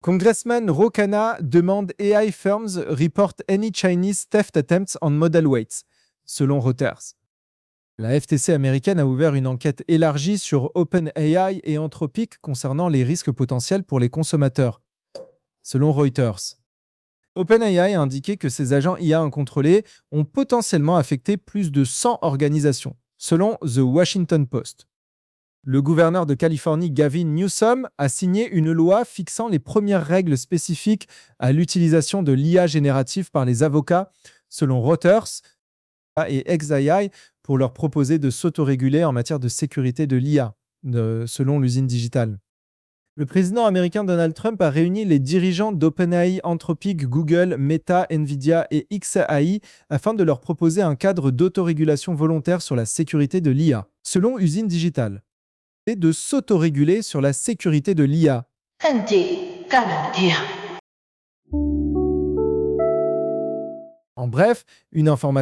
Congressman Ro Khanna demande AI firms report any Chinese theft attempts on model weights, selon Reuters. La FTC américaine a ouvert une enquête élargie sur OpenAI et Anthropic concernant les risques potentiels pour les consommateurs, selon Reuters. OpenAI a indiqué que ses agents IA incontrôlés ont potentiellement affecté plus de 100 organisations, selon The Washington Post. Le gouverneur de Californie, Gavin Newsom, a signé une loi fixant les premières règles spécifiques à l'utilisation de l'IA générative par les avocats, selon Reuters et XAI, pour leur proposer de s'autoréguler en matière de sécurité de l'IA, selon l'usine digitale. Le président américain Donald Trump a réuni les dirigeants d'OpenAI, Anthropic, Google, Meta, Nvidia et XAI afin de leur proposer un cadre d'autorégulation volontaire sur la sécurité de l'IA, selon usine digitale. Et de s'autoréguler sur la sécurité de l'IA. En bref, une information